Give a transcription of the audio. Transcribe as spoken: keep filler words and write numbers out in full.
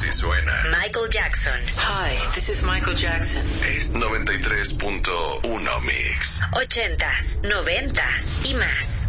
Así suena Michael Jackson. Hi, this is Michael Jackson. Es noventa y tres punto uno Mix. Ochentas, noventas y más.